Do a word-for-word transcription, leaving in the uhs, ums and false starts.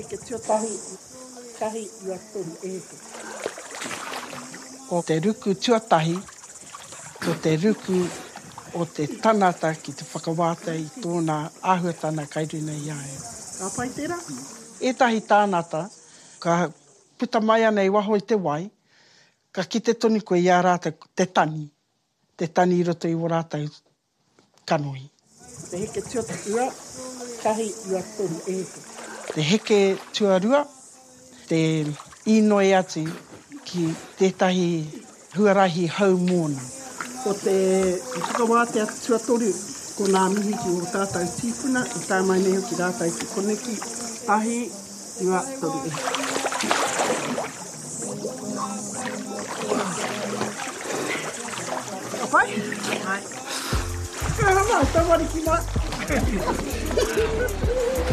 Ke tio tahi, tahi ua tonu e ko. O te ruku tuatahi, ko te ruku o te tanata ki te whakawāta i tōna āhuatana kairuna i ae. Ka pai tērā? Ētahi tānata, ka puta mai ana i waho i te wai, ka ki te tonu koe i a rātou te tani, te tani i roto i o rātou kanoi. Te heke tio ua, tahi ua tonu e ko. Te heke tuarua, te inoi atu ki tētahi huarahi hau mōna. Ko te whakawātea tuatoru, ko nā mihi ki o tātou tīpuna, i tā mai nei ki rātou ki koneki, tahi ua tonu e ko. Ka pai? Hai. Ka hama, tawari ki mā.